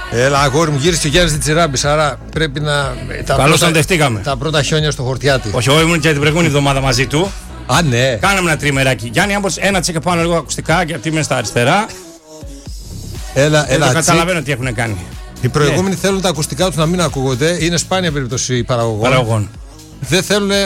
Έλα, αγόρι μου, γύρισε ο Γιάννης Τσιράμπης, άρα πρέπει να. Καλώς τον δεχτήκαμε. Τα πρώτα χιόνια στο χορτιάτι. Όχι, εγώ ήμουν και την προηγούμενη εβδομάδα μαζί του. Α, ναι. Κάναμε ένα τριμεράκι. Γιάννη, άμπως ένα τσέκα πάνω λίγο ακουστικά, γιατί είμαι στα αριστερά. Έλα, δεν καταλαβαίνω τι έχουν κάνει. Οι προηγούμενοι θέλουν τα ακουστικά τους να μην ακούγονται. Είναι σπάνια περίπτωση παραγωγών. Δεν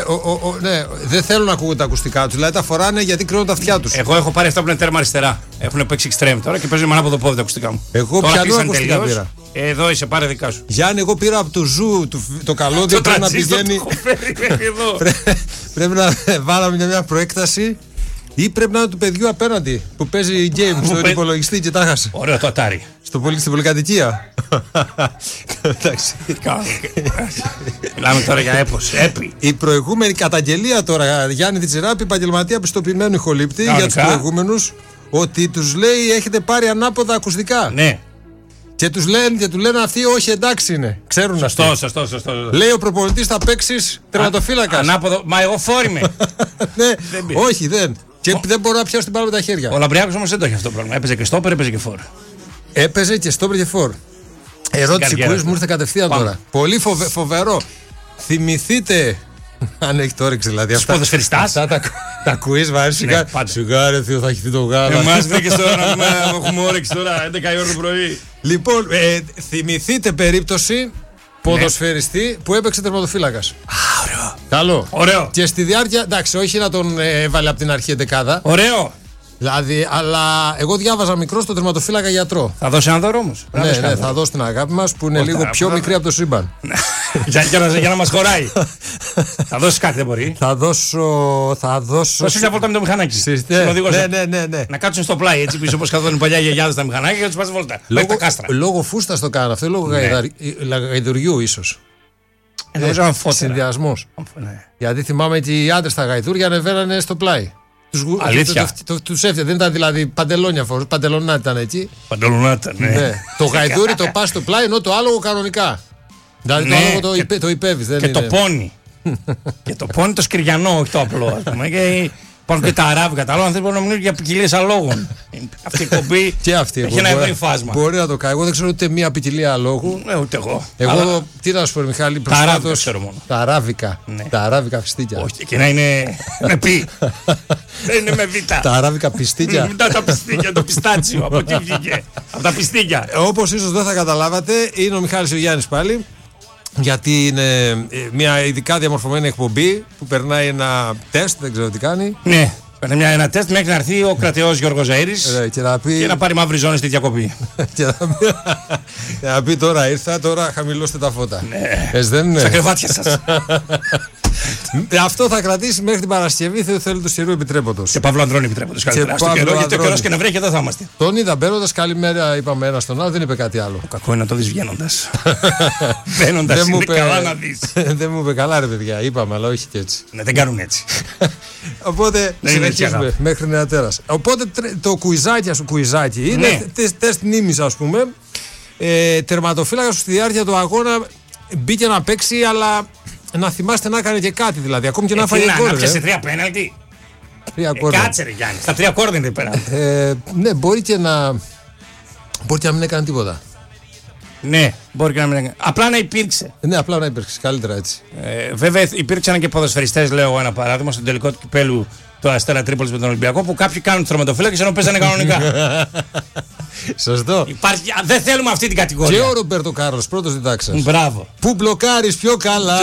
θέλουν να ακούγονται τα ακουστικά τους. Δηλαδή τα φοράνε γιατί κρύβουν τα αυτιά τους. Εγώ έχω πάρει αυτά που είναι τέρμα αριστερά. Έχουν παίξει extreme τώρα και παίζουν με ανάποδο πόδι τα ακουστικά μου. Εγώ πιανού ακουστικά πήρα. Εδώ είσαι, πάρε δικά σου. Γιάννη, εγώ πήρα από το ζου το καλώδιο. Πρέπει να πηγαίνει. Πρέπει να βάλαμε μια προέκταση. Ή πρέπει να είναι του παιδιού απέναντι που παίζει game στον υπολογιστή και τα χάσε. Ωραίο το ατάρι. Στην πολυκατοικία. Εντάξει. Μιλάμε τώρα για έπος. Η προηγούμενη καταγγελία τώρα, Γιάννη Τσιράπη, επαγγελματία πιστοποιημένου ηχολήπτη για τους προηγούμενους, ότι τους λέει έχετε πάρει ανάποδα ακουστικά. Ναι. Και του λένε αυτοί, όχι, εντάξει είναι. Ξέρουν σωστό. Λέει ο προπονητής θα παίξεις τερματοφύλακας. Ανάποδο, μα εγώ φόρημε. Ναι, όχι, δεν. Και δεν μπορώ να πιάσω την μπάλα με τα χέρια. Ο Λαμπριάκος όμως δεν το έχει αυτό το πρόβλημα. Έπαιζε και στόπερ, έπαιζε και φόρ. Έπαιζε και στόπερ και φόρ. Ερώτηση quiz μου ήρθε κατευθείαν τώρα. Πολύ φοβερό. Θυμηθείτε. Αν έχει το όρεξη δηλαδή. Τους ποδοσφαιριστάς. Αυτά τα quiz βάζει σιγάρε θείο, θα έχει το γάλα. Εμάς βρήκες τώρα να έχουμε όρεξη τώρα 11 η ώρα το πρωί. Λοιπόν, θυμηθείτε περίπτωση ποδοσφαιριστή που έπαιξε τερματοφύλακας. Ωραίο. Καλό. Ωραίο. Και στη διάρκεια, εντάξει, όχι να τον έβαλε από την αρχή εντεκάδα. Ωραίο. Δηλαδή, αλλά εγώ διάβαζα μικρό στον τερματοφύλακα γιατρό. Θα δώσει ένα δώρο όμως. Ναι, θα δώσει την αγάπη μας που είναι λίγο πιο μικρή από το σύμπαν. Για να μας χωράει. Θα δώσει κάτι, δεν μπορεί. Θα δώσω. Δώσε μια βόλτα με το μηχανάκι. Ναι. Να κάτσουν στο πλάι έτσι πίσω όπως καθόταν οι παλιά γιαγιάδες τα μηχανάκια και τους πας βόλτα. Λόγω φούστα το κάνω αυτό, λόγω γαϊδουριού ίσως. Συνδυασμός. Γιατί θυμάμαι ότι οι άντρες στα γαϊδούρια ανεβαίνανε στο πλάι. Αλήθεια. Τους έφτιανε, δεν ήταν δηλαδή παντελόνια φορούς, παντελονάτι ήταν εκεί. Παντελονάτι, ναι. Το γαϊδούρι το πας στο πλάι, ενώ το άλογο κανονικά. Δηλαδή το άλογο το υπέβεις. Και το πόνι. Και το πόνι το σκυριανό, όχι το απλό, ας πούμε. Υπάρχουν και τα αράβικα, τα άλλα δεν μπορούν να μιλούν για ποικιλίες αλόγων. Αυτή η κομπή έχει ένα ευρύ φάσμα. Μπορεί να το κάνει. Εγώ δεν ξέρω ούτε μία ποικιλία αλόγου. Ούτε εγώ. Εγώ τι να σου πω, Μιχάλη, προσφάτως. Ξέρω μόνο. Τα αράβικα. Τα αράβικα φιστίκια. Όχι, και να είναι με πι. Δεν είναι με β. Τα αράβικα πιστίκια. Τα πιστίκια, το πιστάτσιο. Από τι βγήκε. Από τα πιστίκια. Όπως ίσως δεν θα καταλάβατε, είναι ο Μιχάλης ο Γιάννης πάλι. Γιατί είναι μια ειδικά διαμορφωμένη εκπομπή που περνάει ένα τεστ, δεν ξέρω τι κάνει. Ναι, περνάει ένα τεστ μέχρι να έρθει ο κρατεός Γιώργος Ζαΐρης και να πάρει μαύρη ζώνη στη διακοπή. Και να πει τώρα ήρθα, τώρα χαμηλώστε τα φώτα. Ναι, δεν στα κρεβάτια σας. Αυτό θα κρατήσει μέχρι την Παρασκευή, θέλει του Ιερού Επιτρέποντος. Και Παύλο Ανδρώνη Επιτρέποντος. Γιατί ο καιρός και να βρέχει εδώ θα είμαστε. Τον είδα μπαίνοντας, καλημέρα είπαμε ένα στον άλλο, δεν είπε κάτι άλλο. Το κακό είναι να το δεις βγαίνοντας. Μπαίνοντας είναι καλά να δεις. Δεν μου είπε καλά ρε παιδιά, είπαμε, αλλά όχι και έτσι. Ναι, δεν κάνουν έτσι. Οπότε συνεχίζουμε μέχρι νεατέρας. Οπότε το κουιζάκι είναι τεστ μνήμης, ας πούμε. Τερματοφύλακας στη διάρκεια του αγώνα μπήκε να παίξει, αλλά να θυμάστε να έκανε και κάτι δηλαδή. Ακόμη και να φάει γκολ. Να πιάσει 3 πέναλτι. Κάτσε ρε Γιάννη. Στα 3 κόρ δεν είναι πέναλτι. Ναι, μπορεί και να μην έκανε τίποτα. Ναι, μπορεί και να μην έκανε. Απλά να υπήρξε. Ναι, απλά να υπήρξε. Καλύτερα έτσι. Βέβαια υπήρξαν και ποδοσφαιριστές, λέω ένα παράδειγμα, στον τελικό του κυπέλου του Αστέρα Τρίπολης με τον Ολυμπιακό, που κάποιοι κάνουν τερματοφύλακες ενώ παίζανε κανονικά. Σωστό. Δεν θέλουμε αυτή την κατηγορία. Και ο Ρομπέρτο Κάρλος, πρώτος διδάξας. Μπράβο. Πού μπλοκάρεις πιο καλά.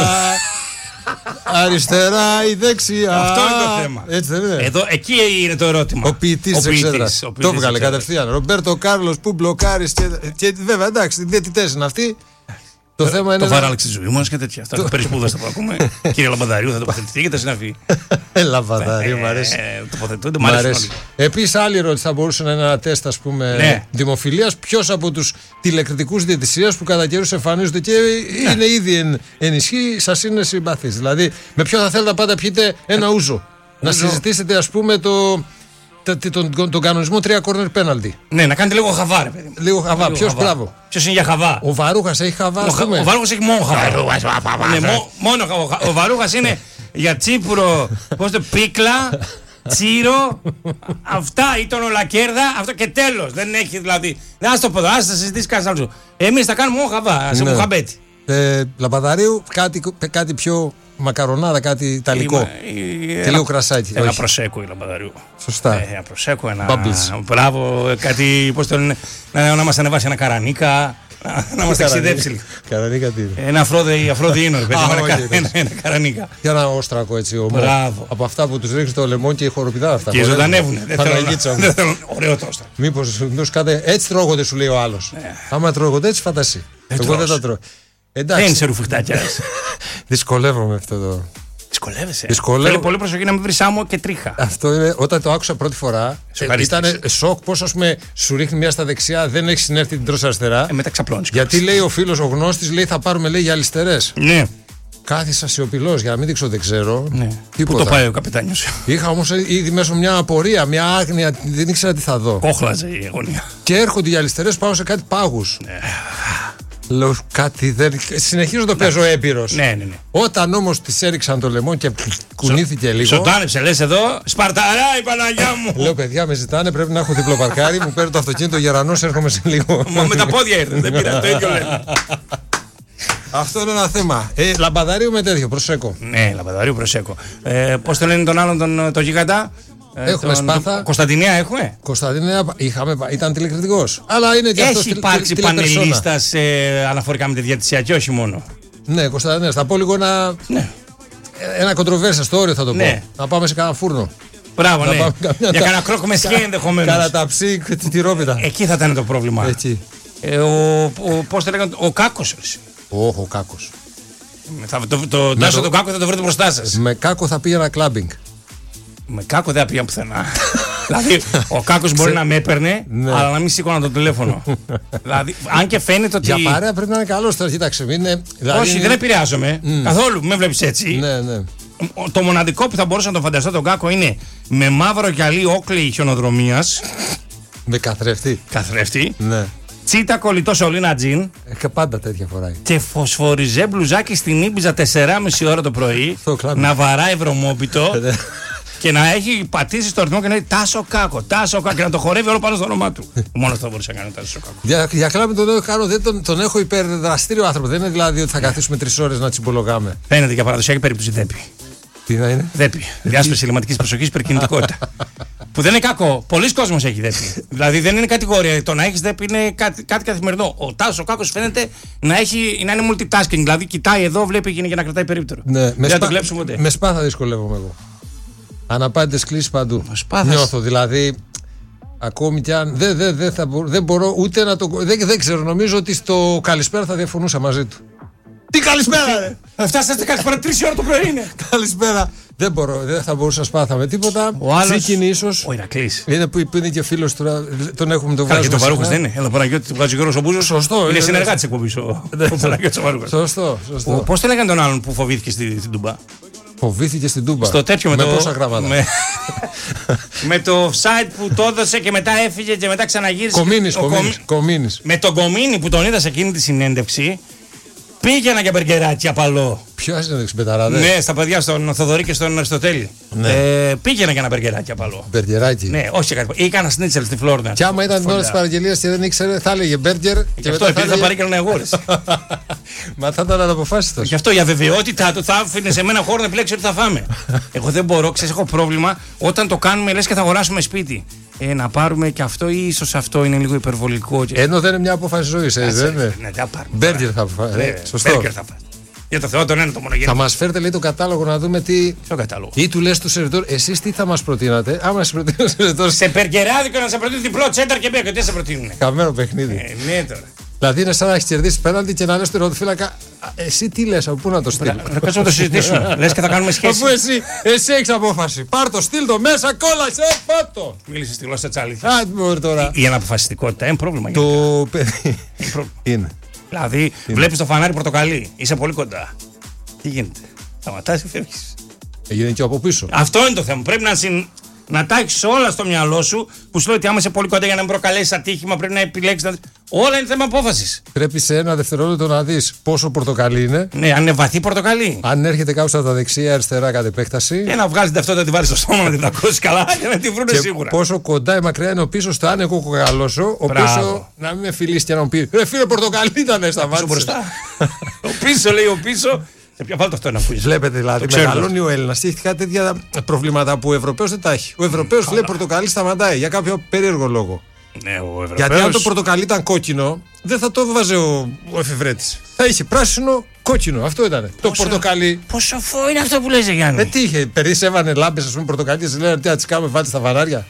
Αριστερά ή δεξιά. Αυτό είναι το θέμα. Έτσι δεν είναι. Εδώ, εκεί είναι το ερώτημα. Ο ποιητής της εξέδρας. Το βγάλε κατευθείαν. Ρομπέρτο Κάρλος, πού μπλοκάρεις. Και βέβαια εντάξει, διαιτητές είναι αυτοί. Το θέμα είναι. Το βαράλεξε τη ζωή μου και τέτοια. Αυτά τα περισπούδαστα που ακούμε. Κύριε Λαμπαδαρίου, θα τοποθετηθεί και τα συναφή. Λαμπαδαρίου, μου αρέσει. Τοποθετούνται, μου αρέσει. Επίσης, άλλη ερώτηση θα μπορούσε να είναι ένα τεστ, ας πούμε, δημοφιλίας. Ποιος από τους τηλεκριτικούς διαιτησίας που κατά καιρούς εμφανίζονται και είναι ήδη ενισχύει, σας είναι συμπαθής. Δηλαδή, με ποιο θα θέλετε να πάτε πιείτε ένα ούζο. Να συζητήσετε, ας πούμε, τον κανονισμό 3 corner penalty. Ναι, να κάνετε λίγο χαβά, ρε παιδί. Λίγο χαβά. Ποιος, μπράβο. Ποιος είναι για χαβά. Ο Βαρούχας έχει χαβά. Ο Βαρούχας έχει μόνο χαβά. Μόνο ο Βαρούχας είναι για τσίπουρο, πώς το πίκλα τσίρο, αυτά ή τον ολακέρδα, αυτό και τέλος. Δεν έχει δηλαδή. Ας το πω, ας τα συζητήσει κανένας άλλος. Εμείς θα κάνουμε χαβά, σε μουχαμπέτη. Λαμπαδαρίου, κάτι πιο μακαρονάδα, κάτι ιταλικό. Και λίγο κρασάκι. Ένα προσέκο η Λαμπαδαρίου. Σωστά. Ένα προσέκο, ένα. Μπράβο, κάτι. Πώς το λένε, να μας ανεβάσει ένα καρανίκα. Να μας ταξιδέψει. Καρανίκα τι είναι. Ένα αφροδίνο, ένα καρανίκα. Και ένα όστρακο έτσι ομό. Από αυτά που τους ρίχνει το λεμόν και η χοροπηδά αυτά. Και ζωντανεύουνε. Δεν θέλω ωραίο το όστρακο. Μήπως κάτε έτσι τρώγονται, σου λέει ο άλλος. Άμα τρώγονται έτσι, φαντασί. Εγώ δεν τα τρώω. Δεν είσαι ρουφιχτάκια. Δυσκολεύομαι αυτό το. Δυσκολεύεσαι. Θέλει πολύ προσοχή να μην βρει άμμο και τρίχα. Αυτό είναι, όταν το άκουσα πρώτη φορά, ήταν σοκ. Πώς, ας πούμε, σου ρίχνει μία στα δεξιά, δεν έχει συνέρθει την τρως αριστερά. Μετά ξαπλώνεις. Γιατί λέει ο φίλος, ο γνώστης, λέει θα πάρουμε λέει για αριστερές. Ναι. Κάθισα σιωπηλός για να μην δείξω δεν ξέρω. Ναι. Πού το πάει ο καπετάνιος. Είχα όμως ήδη μέσα μια απορία, μια άγνοια, δεν ήξερα τι θα δω. Κόχλαζε η αγωνία. Και έρχονται οι αριστερές πάνω σε κάτι πάγους. Ναι. Λέω κάτι δεν. Συνεχίζω το παίζω έμπειρος. Ναι. Όταν όμως της έριξαν το λεμόν και κουνήθηκε λίγο. Σοτάνεψε, λες εδώ, Σπαρταρά η Παναγιά μου. Λέω παιδιά με ζητάνε, πρέπει να έχω διπλοπαρκάρι. Μου παίρνω το αυτοκίνητο γερανός, έρχομαι σε λίγο. Μα με τα πόδια ήρθε, δεν πήρα, το ίδιο λένε. Αυτό είναι ένα θέμα. Λαμπαδαρίου με τέτοιο, προσέκο. Ναι, Λαμπαδαρίου προσέκο. Πώς το λένε τον άλλον τον γίγαντα. Έχουμε Σπάθα. Κωνσταντινέα έχουμε. Κωνσταντινέα ήταν τηλεκριτικός. Αλλά είναι και αυτό. Έχει υπάρξει πανελίστας αναφορικά με τη διατησία και όχι μόνο. Ναι, Κωνσταντινέα. Θα πω λίγο ένα κοντροβέρσα στο όριο θα το πω. Να πάμε σε κανένα φούρνο. Μπράβο, ναι. Για κανένα κρόκο με σκέι ενδεχομένως. Κάνα ταψί, τυρόπιτα. Εκεί θα ήταν το πρόβλημα. Πώς το λέγανε, ο Κάκος. Ο Κάκος. Το Τάσο τον Κάκο θα το βρείτε μπροστά σας. Με Κάκο θα πήγαινα κλάμπινγκ. Με Κάκο δεν θα πήγα πουθενά. Δηλαδή, ο Κάκος μπορεί να με έπαιρνε, αλλά να μην σήκωνα το τηλέφωνο. Δηλαδή, αν και φαίνεται ότι. Για παρέα πρέπει να είναι καλό τώρα, κοίταξε. Όχι, δεν επηρεάζομαι. Καθόλου, με βλέπεις έτσι. Ναι. Το μοναδικό που θα μπορούσα να το φανταστώ τον Κάκο είναι με μαύρο γυαλί όκλεη χιονοδρομίας. Με καθρέφτη. Καθρέφτη. Ναι. Τσίτα κολλητό σωλήνα τζιν. Και πάντα τέτοια φοράει. Και φωσφοριζέ μπλουζάκι στην Ήμπιζα 4,5 ώρα το πρωί. Να βαράει βρωμόπιτο. Και να έχει πατήσει στο ρυθμό και να λέει Τάσο Κάκο, Τάσο Κάκο. Και να το χορεύει όλο πάνω στο όνομά του. Μόνο αυτό θα μπορούσε να κάνει ο Τάσο Κάκο. Για κλάμπινγκ τον έχω κάνω, τον έχω υπερδραστήριο άνθρωπο. Δεν είναι δηλαδή ότι θα καθίσουμε 3 ώρες να τσιμπολογάμε. Φαίνεται για παραδοσιακή περίπτωση δέπη. Τι να είναι? Δέπη. Διάσπαση ελλειμματικής προσοχής, υπερκινητικότητα. Που δεν είναι κακό. Πολλοί κόσμος έχει δέπη. Δηλαδή δεν είναι κατηγορία. Το να έχει δέπη είναι κάτι καθημερινό. Ο Τάσο Κάκος φαίνεται να είναι multitasking. Δηλαδή κοιτάει εδώ, βλέπει για να κρατάει περίπτερο. Ναι, δεν το βλέψουμε ποτέ. Με Σπάθα δυσκολεύομαι εγώ. Αναπάντητες κλήσεις παντού. Νιώθω δηλαδή. Ακόμη κι αν δεν μπορώ ούτε να το. Δεν ξέρω, νομίζω ότι στο καλησπέρα θα διαφωνούσα μαζί του. Τι καλησπέρα, ρε! Φτάσατε καλησπέρα 3 ώρα το πρωί είναι. Καλησπέρα. Δεν θα μπορούσα να Σπάθα με τίποτα. Ο άλλος. Τσίκιν ίσως. Ο Ηρακλής. Είναι που είναι και φίλος του. Τον έχουμε το βγάλει. Και τον Βαρούχος δεν είναι. Έλα Παναγιώτη, του βγάζει ο Γιώργος ο Μπούζος. Σωστό. Είναι συνεργάτης εκπομπής ο Παναγιώτης ο Βαρούχος. Σωστό. Πώς το λέγανε τον άλλον που φοβήθηκε στην Τούμπα? Φοβήθηκε στην Τούμπα. Στο τέτοιο με πόσα γράμματα. Με το site που το έδωσε και μετά έφυγε και μετά ξαναγύρισε. Κομίνης. Με τον Κομίνη που τον είδα σε εκείνη τη συνέντευξη. Πήγαινα για μπεργκεράκι απαλό. Ποια συνέντευξη, Πεταράδε? Ναι, στα παιδιά, στον Θοδωρή και στον Αριστοτέλη. Ναι. Πήγαινα για ένα μπεργκεράκι απαλό. Μπεργκεράκι. Ναι, όχι κάτι. Ή κάνα σνίτσελ στη Φλόρνα. Και άμα ήταν την ώρα τη παραγγελία και δεν ήξερε, θα έλεγε μπέργκερ. Και αυτό επειδή θα παρήγγελνε αγόρες. Μα θα ήταν αναποφάσιστο. Γι' αυτό για βεβαιότητα του θα άφηνε σε μένα χώρο να επιλέξει ό,τι θα φάμε. Εγώ δεν μπορώ, ξέρεις, έχω πρόβλημα όταν το κάνουμε λες και θα αγοράσουμε σπίτι. Να πάρουμε και αυτό ή ίσως αυτό είναι λίγο υπερβολικό. Ενώ δεν είναι μια απόφαση ζωής, δεν είναι. Ναι, θα πάρουμε. Μπέργκερ θα πάρουμε. Σωστό. Μπέργκερ θα πάρουμε. Για το Θεό, τον ένα το μονογενή. Θα μας φέρετε λέει το κατάλογο να δούμε τι. Ποιο κατάλογο? Ή του λες του σερβιτόρ, εσείς τι θα μας προτείνατε? Άμα σε προτείνω σερβιτόρ. Σε μπεργκεράδικο να σε προτείνει διπλό τσένταρ και μπέργκερ, τι σε προτείνουνε? Χαμένο παιχνίδι. Ναι, τώρα. Δηλαδή είναι σαν να έχει κερδίσει πέναλτι και να λες στον ερωτοφύλακα, εσύ τι λες, από πού να το στείλω? Να κάτσουμε να το συζητήσουμε. Λες και θα κάνουμε σχέση. Αφού εσύ έχεις απόφαση. Πάρ' το, στείλ το μέσα, κόλλασε, πάτο. Μίλησε στη γλώσσα τη αλήθεια. μπορεί τώρα. Η αναποφασιστικότητα είναι πρόβλημα. Το παιδί. Είναι. Δηλαδή, βλέπεις το φανάρι πορτοκαλί, είσαι πολύ κοντά. Τι γίνεται? Σταματάς ή φεύγεις? Έγινε και από πίσω. Αυτό είναι το θέμα. Πρέπει να να τα έχεις όλα στο μυαλό σου, που σου λέει ότι άμα είσαι πολύ κοντά για να μην προκαλέσει ατύχημα, πρέπει να επιλέξεις. Όλα είναι θέμα απόφασης. Πρέπει σε ένα δευτερόλεπτο να δεις πόσο πορτοκαλί είναι. Ναι, αν είναι βαθύ πορτοκαλί. Αν έρχεται κάποιος από τα δεξιά αριστερά κατ' επέκταση. Και να βγάλεις την ταυτότητα, τη βάλεις στο στόμα να την ακούσεις καλά για να τη βρούνε σίγουρα. Πόσο κοντά ή μακριά είναι ο πίσω, στο αν εγώ κοκαλώσω, ο πίσω να μην με φιλήσει και να μου πει ρε φίλε, πορτοκαλί ήταν στα μάτια. Ο πίσω λέει ο πίσω. Σε ποια βάλτε αυτό να ακούσει. Βλέπετε δηλαδή, μεγαλώνει ο Έλληνας και έχει κάτι τέτοια προβλήματα που ο Ευρωπαίος δεν τα έχει. Ο Ευρωπαίος λέει πορτοκαλί σταματάει για κάποιο περίεργο λόγο. Ναι, ο Ευρωπαίος... Γιατί αν το πορτοκαλί ήταν κόκκινο, δεν θα το βάζε ο εφηβρέτης. Θα είχε πράσινο, κόκκινο. Αυτό ήταν. Το πορτοκαλί. Πόσο σοφό είναι αυτό που λες, Γιάννη. Τι είχε, περίσσευανε λάμπες, ας πούμε, πορτοκαλί και λένε τι να τις κάνουμε, βάλτε στα βαράρια.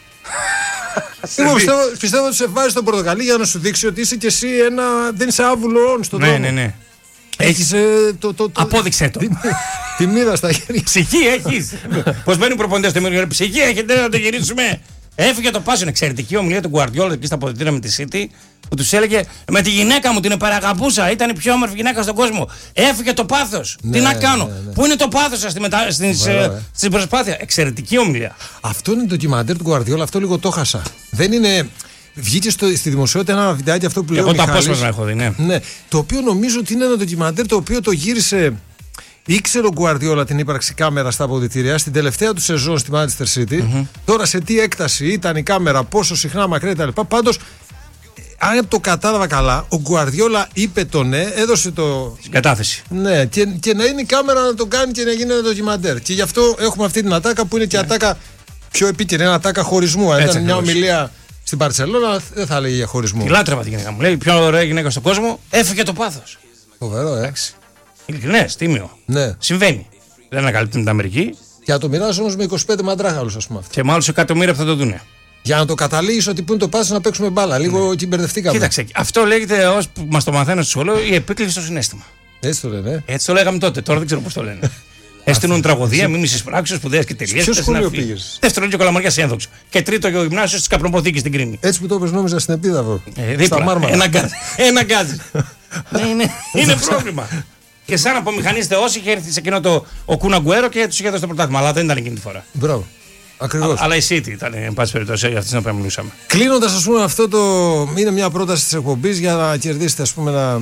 Εγώ πιστεύω ότι σε βάζει το πορτοκαλί για να σου δείξει ότι είσαι κι εσύ δεν είσαι άβουλο στον δρόμο. Ναι. Έχεις απόδειξε το. Τη μοίρα στα χέρια. Ψυχή έχεις. Πώς μπαίνουν οι προπονητές στο μήνυμα, ψυχή έχετε να το γυρίσουμε. Έφυγε το πάσο. Εξαιρετική ομιλία του Γκουαρδιόλα εκεί στα αποδυτήρια με τη City, που τους έλεγε με τη γυναίκα μου την παραγαπούσα, ήταν η πιο όμορφη γυναίκα στον κόσμο. Έφυγε το πάθος. Τι να κάνω. Πού είναι το πάθος σας στην προσπάθεια. Εξαιρετική ομιλία. Αυτό είναι το ντοκιμαντέρ του Γκουαρδιόλα, αυτό λίγο το χάσα. Δεν είναι. Βγήκε στη δημοσιότητα ένα βιντεάκι αυτό που λέει. Εγώ το απόσπασμα έχω δει, ναι. Το οποίο νομίζω ότι είναι ένα ντοκιμαντέρ το οποίο το γύρισε. Ήξερε ο Γκουαρδιόλα την ύπαρξη κάμερα στα αποδυτήρια στην τελευταία του σεζόν στη Manchester City. Τώρα σε τι έκταση ήταν η κάμερα, πόσο συχνά μακριά κτλ. Πάντως, αν το κατάλαβα καλά, ο Γκουαρδιόλα είπε το ναι, έδωσε το. Συγκατάθεση. Ναι, και να είναι η κάμερα να το κάνει και να γίνει ένα ντοκιμαντέρ. Και γι' αυτό έχουμε αυτή την ατάκα που είναι και ατάκα πιο επίκαιρη, ένα ατάκα χωρισμού. Αν ήταν μια ομιλία στην Μπαρσελόνα, δεν θα έλεγε για χωρισμό. Τη λάτρευα τη γυναίκα μου. Λέει: πιο ωραία γυναίκα στον κόσμο, έφυγε το πάθος. Φοβερό, Ειλικρινές, τίμιο. Ναι. Συμβαίνει. Δεν ανακαλύπτουν την Αμερική. Και να το μοιράζει όμως με 25 μαντράχαλους, ας πούμε. Και με άλλους εκατομμύρια που θα το δούνε. Για να το καταλήγεις ότι πού είναι το πάθος να παίξουμε μπάλα. Λίγο εκεί μπερδευτήκαμε. Κοίταξε, αυτό λέγεται ως που μας το μαθαίνουν στο σχολείο η επίκληση στο συναίσθημα. Έτσι το λένε. Έτσι το λέγαμε τότε, τώρα δεν ξέρω πώς το λένε. Έστειλουν τραγωδία, μίμησης πράξεως, σπουδαίες και τελείες. Ποιο σχολείο πήγες? Δεύτερο και Καλαμαριάς Ένδοξο. Και τρίτο γυμνάσιο στις Καπροποθήκη στην Κρίνη. Έτσι που το έπαιζε νόμιζα στην Επίδαυρο. Στα Μάρμαρα. Ένα γκάζι. Είναι πρόβλημα. Και σαν απομηχανίστε όσοι είχε έρθει σε εκείνο ο Κουν Αγκουέρο και τους είχε δώσει το πρωτάθλημα. Αλλά δεν ήταν εκείνη τη φορά. Μπράβο. Ακριβώς. Αλλά η City ήταν, εν πάση περιπτώσει, αυτή στην οποία μιλούσαμε. Κλείνοντας, ας πούμε, αυτό είναι μια πρόταση της εκπομπής για να κερδίσετε, ας πούμε,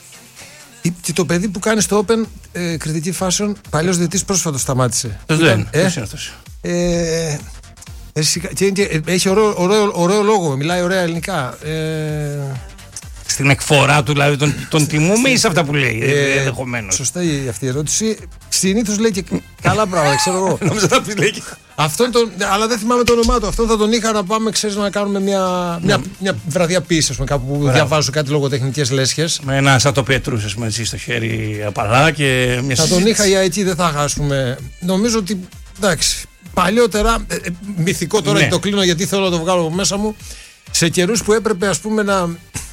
και το παιδί που κάνει στο Open κριτική fashion, παλιός διαιτητής, πρόσφατο σταμάτησε. Ποιος λένε, ποιος είναι αυτός? Έχει ωραίο λόγο, μιλάει ωραία ελληνικά. Στην εκφορά του, δηλαδή τον τιμούμε ή σε αυτά που λέει, ενδεχομένως? Σωστά αυτή η ερώτηση. Συνήθως λέει και καλά πράγματα, ξέρω εγώ. Νόμιζα θα πει λέει. Αλλά δεν θυμάμαι το όνομά του. Αυτόν θα τον είχα να πάμε, ξέρεις, να κάνουμε μια βραδιά πίσης, κάπου που διαβάζω κάτι λογοτεχνικές λέσχες. Με ένα σαν το Πετρούς, ας πούμε, εσύ στο χέρι απαλά και μια θα τον είχα για εκεί, δεν θα χάσουμε. Νομίζω ότι, εντάξει, παλιότερα, μυθικό τώρα, το κλείνω γιατί θέλω να το βγάλω από μέσα μου, σε καιρούς που έπρεπε, ας πούμε, να.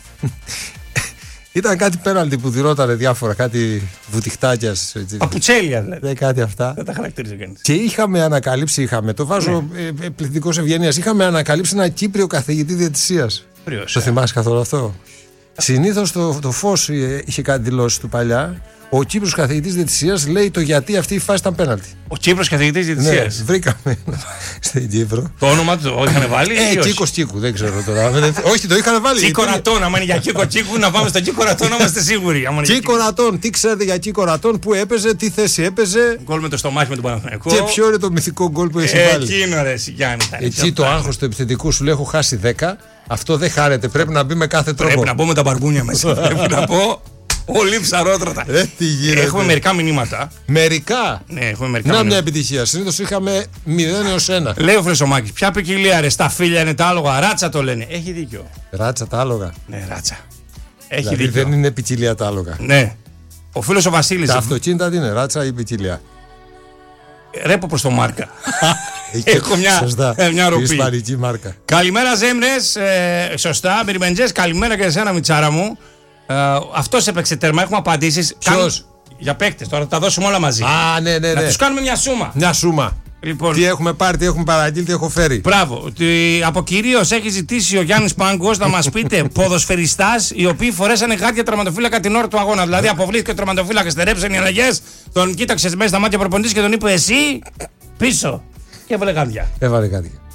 Ήταν κάτι πέναλτι που δειρότανε διάφορα, κάτι βουτυχτάκια. Παπουτσέλια δηλαδή. Κάτι αυτά. Δεν τα χαρακτηρίζει κανείς. Και είχαμε ανακαλύψει, το βάζω πληθυντικός ευγενίας, είχαμε ανακαλύψει ένα Κύπριο καθηγητή διαιτησίας. Το θυμάσαι καθόλου αυτό? Συνήθως το Φως είχε κάτι δηλώσει του παλιά. Ο Κύπρος καθηγητής διαιτησίας λέει το γιατί αυτή η φάση ήταν πέναλτι. Ο Κύπρος καθηγητής διαιτησίας. Ναι, βρήκαμε στην Κύπρο. Το όνομα του το είχαν βάλει? Κίκος Κίκου, δεν ξέρω τώρα. Όχι, το είχαν βάλει. Κίκο Ρατών, άμα είναι για Κίκο Κίκου, να πάμε στον Κίκο Ρατών, να είμαστε σίγουροι. Κίκο Ρατών, τι ξέρετε για Κίκο Ρατών, πού έπαιζε, τι θέση έπαιζε? Γκολ με το στομάχι με τον Παναθηναϊκό. Και ποιο είναι το μυθικό γκολ που έχει βάλει? Εκείνο ρε Γιάννη. Εκεί το άγχος του επιθετικού σου λέει έχω χάσει 10. Αυτό δεν χάρεται, πρέπει να μπει με κάθε τρόπο. Πρέπει να μπω με τα μπαρμπούνια μέσα. Πρέπει να πω. Όλοι ψαρότρατα. Έχουμε μερικά μηνύματα. Μερικά? Ναι, έχουμε μερικά μηνύματα. Μια επιτυχία. Συνήθως είχαμε 0-1. Λέει ο Φρεσομάκης, ποια ποικιλία ρε, στα φίλια είναι τα άλογα. Ράτσα το λένε. Έχει δίκιο. Ράτσα τα άλογα. Ναι, ράτσα. Έχει δηλαδή δίκιο. Δεν είναι ποικιλία τα άλογα. Ναι. Ο φίλος ο Βασίλης. Τα αυτοκίνητα τι είναι, ράτσα ή ποικιλία? Ρέπω προς το Μάρκα. Έχω μια ροπή. Ισπανική μάρκα. Καλημέρα Ζέμνες. Σωστά, Μπυρμεντζές. Καλημέρα και εσένα Μιτσάρα μου. Αυτός έπαιξε τέρμα, έχουμε απαντήσεις. Ποιος? Για παίκτες, τώρα θα τα δώσουμε όλα μαζί. Ναι. Να τους κάνουμε μια σούμα. Μια σούμα. Λοιπόν, τι έχουμε πάρει, τι έχουμε παραγγείλει, τι έχω φέρει. Μπράβο. Από κυρίως έχει ζητήσει ο Γιάννης Πάγκος να μας πείτε ποδοσφαιριστάς οι οποίοι φορέσανε γάντια τερματοφύλακα την ώρα του αγώνα. Δηλαδή αποβλήθηκε ο τερματοφύλακας, στερέψαν οι αλλαγές, τον κοίταξε μέσα στα μάτια προπονητής και τον είπε εσύ πίσω. Και έβαλε γάντια. Έβαλε κάτι.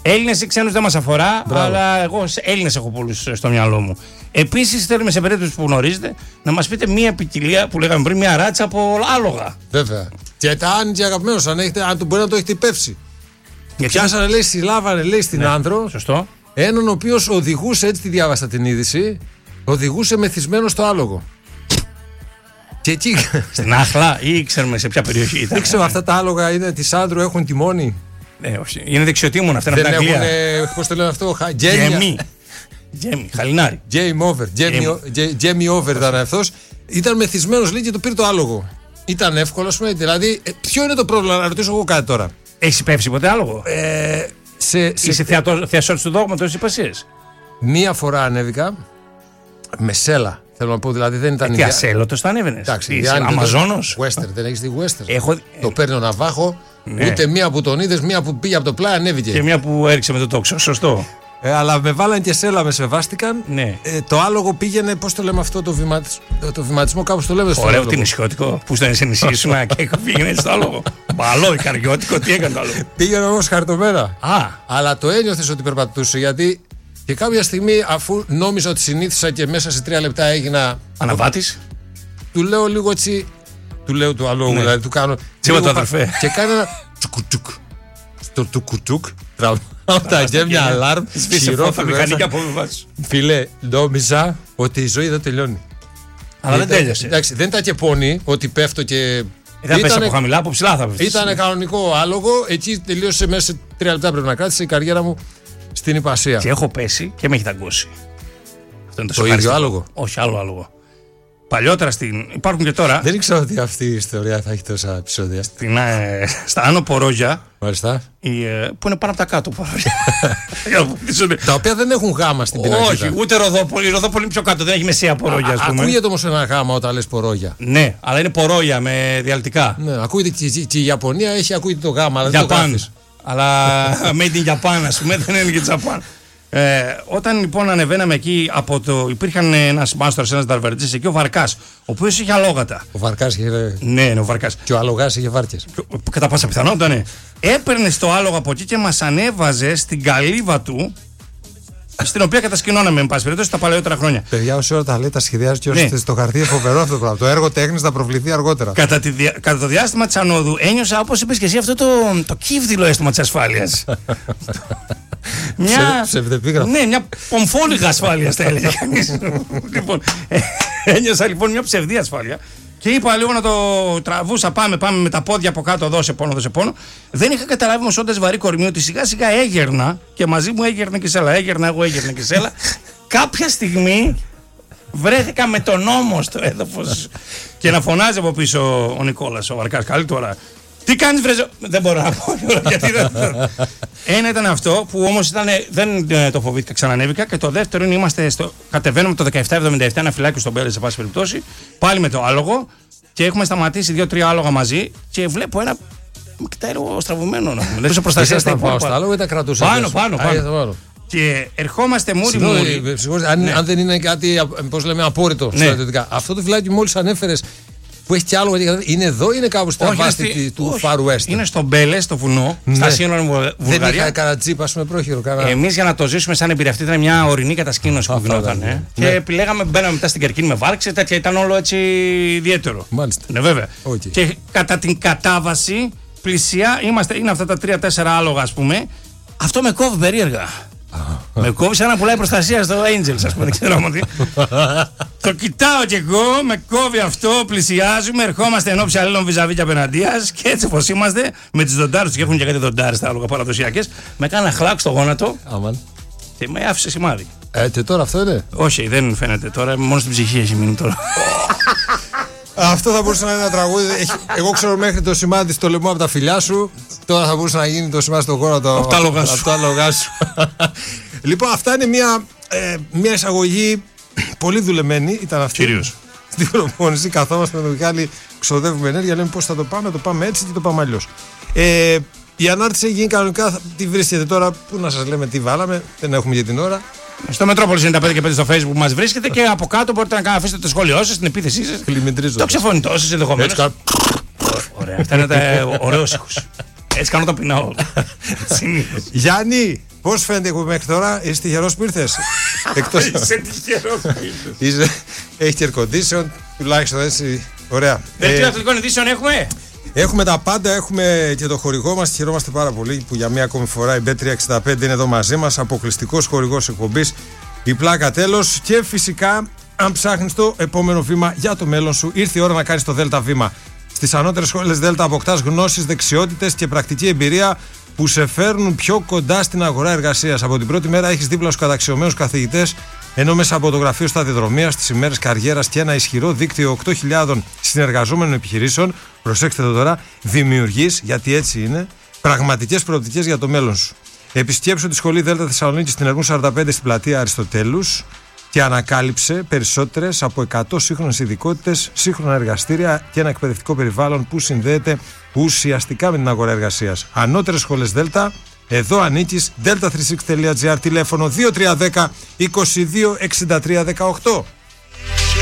Έλληνες ή ξένους δεν μας αφορά, αλλά εγώ Έλληνες έχω πολλούς στο μυαλό μου. Επίσης, θέλουμε σε περίπτωση που γνωρίζετε να μας πείτε μία ποικιλία που λέγαμε πριν, μία ράτσα από άλογα. Βέβαια. Και αν και αγαπημένος, αν μπορεί να το έχετε υπεύσει. Πιάσανε, λέει, συλλάβανε, λέει, στην Άνδρο. Σωστό. Έναν ο οποίος οδηγούσε, έτσι τη διάβασα την είδηση, οδηγούσε μεθυσμένο στο άλογο. Και εκεί. Στην Άχλα ή ξέρουμε σε ποια περιοχή ήταν. Δεν ξέρω, αυτά τα άλογα είναι της Άνδρου, έχουν τιμόνι. Ναι, όχι. Είναι δεξιοτήμων αυτά. Δεν έχουν. Πώς το λένε αυτό, Τζέμι, χαλινάρι. Τζέμι over ήταν αυτός. Ήταν μεθυσμένος, λέει, και το πήρε το άλογο. Ήταν εύκολο, ας πούμε. Δηλαδή, ποιο είναι το πρόβλημα, να ρωτήσω εγώ κάτι τώρα. Έχεις υπεύσει ποτέ άλογο? Είσαι θεασότης του δόγματος υπασίες? Μία φορά ανέβηκα με σέλα. Θέλω να πω, δηλαδή δεν ήταν. Τι ασέλωτος θα ανέβαινες? Αμαζόνος. Western, δεν έχεις δει Western? Το παίρνει ο Ναβάχο. Ναι. Ούτε μία που τον είδες, μία που πήγε από το πλάι ανέβηκε. Και μία που έριξε με το τόξο. Σωστό. Αλλά με βάλανε και σέλα, με σεβάστηκαν. Ναι. Το άλογο πήγαινε, πώς το λέμε αυτό, το βηματισμό, κάπως το λέμε στο ωραίο, τι νησιώτικο. Που ήταν σε νησί σου και πήγαινε στο άλογο. Μπαλό, καριώτικο, τι έκανε το άλογο? Πήγαινε όμως χαρτομένα. Αλλά το ένιωθες ότι περπατούσε, γιατί και κάποια στιγμή, αφού νόμιζα ότι συνήθισα και μέσα σε 3 λεπτά έγινα αναβάτης, του λέω λίγο έτσι. Του λέω του αλόγου, δηλαδή του κάνω. Τσίμα το αδερφέ. Και κάνει ένα τσουκουτσουκ. Στο τουκουτσουκ τραβάω και μια αλάρμ. Φίλε, νόμιζα ότι η ζωή δεν τελειώνει. Αλλά δεν τέλειωσε. Εντάξει, δεν ήταν και πόνοι ότι πέφτω και. Δεν πέσει από χαμηλά, από ψηλά θα πέφτει. Ήταν κανονικό άλογο, εκεί τελείωσε μέσα σε 3 λεπτά. Πρέπει να κράτησε η καριέρα μου στην υπασία. Και έχω πέσει και με έχει ταγκώσει. Αυτό είναι το ίδιο άλογο? Όχι, άλλο άλογο. Παλιότερα υπάρχουν και τώρα. Δεν ήξερα ότι αυτή η ιστορία θα έχει τόσα επεισόδια. Στα Άνω Πορόγια. Μάλιστα. Που είναι πάνω από τα κάτω Πορόγια. Τα οποία δεν έχουν γάμα στην πινακίδα. Όχι, ούτε Ροδόπολη. Η Ροδόπολη είναι πιο κάτω, δεν έχει μεσαία Πορόγια. Ακούγεται όμως ένα γάμα όταν λες Πορόγια. Ναι, αλλά είναι Πορόγια με διαλυτικά. Ναι, ακούγεται και η Ιαπωνία ακούγεται το γάμα. Αλλά made in Japan, ας πούμε, δεν είναι και Japan. Όταν λοιπόν ανεβαίναμε εκεί, υπήρχαν ένας μάστορας, ένας δαρβερτζής εκεί, ο Βαρκάς, ο οποίος είχε αλόγατα. Ο Βαρκάς είχε. Ναι, ο Βαρκάς. Και ο αλογάς είχε βάρκες. Κατά πάσα πιθανότητα, ναι. Έπαιρνε το άλογο από εκεί και μας ανέβαζε στην καλύβα του, στην οποία κατασκηνώναμε, εν πάση περιπτώσει, τα παλαιότερα χρόνια. Παιδιά, όση ώρα τα λέει, τα σχεδιάζει και όσοι στο χαρτί είναι φοβερό αυτό το πράγμα. Το έργο τέχνης θα προβληθεί αργότερα. Κατά το διάστημα της ανόδου, ένιωσα, όπως είπες και εσύ, αυτό το κύβδηλο αίσθημα της ασφάλειας. Μια πομφόλιγα ασφάλεια, θα έλεγε κανείς. Λοιπόν, ένιωσα λοιπόν μια ψευδή ασφάλεια. Και είπα λίγο να το τραβούσα, πάμε με τα πόδια από κάτω, δώσε πόνο. Δεν είχα καταλάβει όμως όντας βαρύ κορμί ότι σιγά σιγά έγερνα και μαζί μου έγερνε και σέλα. Έγερνα και σέλα. Κάποια στιγμή βρέθηκα με τον ώμο στο έδαφος και να φωνάζει από πίσω ο Νικόλας, ο Βαρκάς. Καλή τώρα. Τι κάνεις βρε? Δεν μπορώ να πω γιατί δεν. Ένα ήταν αυτό που όμως δεν το φοβήθηκα, ξανανέβηκα. Και το δεύτερο είναι κατεβαίνουμε το 1777 ένα φυλάκι στον Πέλε, σε πάση περιπτώσει. Πάλι με το άλογο και έχουμε σταματήσει 2-3 άλογα μαζί και βλέπω ένα. Με κοιτάει λίγο στραβωμένο. Δεν είσαι προστασία στα υπόλοιπα. Στα άλογα ή τα κρατούσα? Πάνω. Και ερχόμαστε μούρι. Αν δεν είναι κάτι, πώς λέμε, απόρριτο στρατιωτικά. Αυτό το φυλάκι μόλις ανέφερες, που έχει κι άλλο, είναι εδώ ή είναι κάπου στην βάση του Far West? Είναι στο Μπέλε, στο βουνό, στα σύνορα Βουλγαρία. Δεν είχα κανένα τζιπ, ας πούμε, πρόχειρο. Εμείς για να το ζήσουμε σαν εμπειρία, αυτή ήταν μια ορεινή κατασκήνωση που γινόταν. Και επιλέγαμε, μπαίναμε μετά στην Κερκίνη με βάρξη, τέτοια, ήταν όλο έτσι ιδιαίτερο. Μάλιστα. Ναι, βέβαια. Και κατά την κατάβαση, πλησιά, είναι αυτά τα 3-4 άλογα, ας πούμε. Αυτό με κόβει περίεργα. Με κόβει σαν να πουλάει προστασία στο Angels, ας πούμε, δεν ξέρω τι. Το κοιτάω κι εγώ, με κόβει αυτό, πλησιάζουμε, ερχόμαστε ενόψει αλλήλων βυζαβί και απέναντίας και έτσι όπως είμαστε, με τις δοντάρες, και έχουν και κάτι δοντάρες τα άλογα παραδοσιακές, με κάνα χλάκ στο γόνατο και με άφησε σημάδι. Και τώρα αυτό είναι? Όχι, δεν φαίνεται τώρα, μόνο στην ψυχή έχει μείνει τώρα. Αυτό θα μπορούσε να είναι ένα τραγούδι. Εγώ ξέρω μέχρι το σημάδι στο λαιμό από τα φιλιά σου. Τώρα θα μπορούσε να γίνει το σημάδι στο γόνατο από τα άλογά σου. Λοιπόν, αυτά είναι μια εισαγωγή πολύ δουλεμένη. Ήταν αυτή. Κυρίως. Στην προπόνηση καθόμαστε με τον Μιχάλη, ξοδεύουμε ενέργεια, λέμε πώς θα το πάμε έτσι και το πάμε αλλιώς. Η ανάρτηση έχει γίνει κανονικά. Τι βρίσκεται τώρα, πού να σας λέμε τι βάλαμε, δεν έχουμε για την ώρα. Στο Μετρόπολης 95 και 5 στο Facebook μας βρίσκεται και από κάτω μπορείτε να αφήσετε το σχόλιο σας, την επίθεσή σας. Το ξεφωνητό σας ενδεχομένως. Ωραία, αυτά είναι τα ωραίους ήχους. Έτσι κάνω τα πεινάω. Γιάννη, Πώς φαίνεται που μέχρι τώρα είσαι τυχερός που ήρθες? Είσαι τυχερός που ήρθες. Έχει και air condition, τουλάχιστον έτσι. Ωραία. Δελτίο αθλητικών ειδήσεων έχουμε. Έχουμε τα πάντα, έχουμε και το χορηγό μας. Χαιρόμαστε πάρα πολύ που για μία ακόμη φορά η Bet365 είναι εδώ μαζί μας. Αποκλειστικός χορηγός εκπομπής. Η πλάκα τέλος. Και φυσικά, αν ψάχνεις το επόμενο βήμα για το μέλλον σου, ήρθε η ώρα να κάνεις το Δέλτα βήμα. Στις ανώτερες σχολές Δέλτα αποκτάς γνώσεις, δεξιότητες και πρακτική εμπειρία που σε φέρνουν πιο κοντά στην αγορά εργασίας. Από την πρώτη μέρα έχεις δίπλα στους καταξιωμένους καθηγητές, ενώ μέσα από το γραφείο σταδιοδρομίας, τις ημέρες καριέρας και ένα ισχυρό δίκτυο 8.000 συνεργαζόμενων επιχειρήσεων, προσέξτε το τώρα, δημιουργείς, γιατί έτσι είναι, πραγματικές προοπτικές για το μέλλον σου. Επισκέψου τη σχολή Δέλτα Θεσσαλονίκη στην Εργού 45 στην πλατεία Αριστοτέλους και ανακάλυψε περισσότερες από 100 σύγχρονες ειδικότητες, σύγχρονα εργαστήρια και ένα εκπαιδευτικό περιβάλλον που συνδέεται ουσιαστικά με την αγορά εργασίας. Ανώτερες σχολές Δέλτα, εδώ ανήκεις. Delta360.gr, τηλέφωνο 2310 22 63 18.